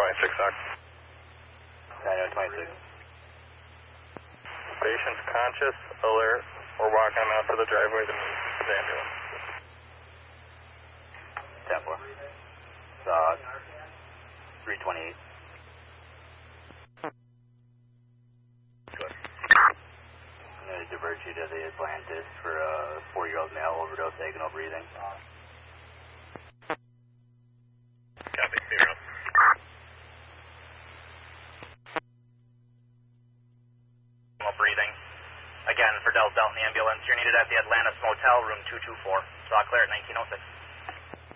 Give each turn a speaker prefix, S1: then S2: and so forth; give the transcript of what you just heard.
S1: 26 Ox.
S2: 9026.
S1: Patient's conscious, alert. We're walking him out to the driveway to meet the ambulance.
S2: 10-4. 328. I'm going to divert you to the Atlantis for a 4-year-old male overdose, agonal breathing.
S1: Copy, zero.
S3: Breathing. Again, for Delta in the ambulance, you're needed at the Atlantis Motel, room 224. Saw clear at 1906.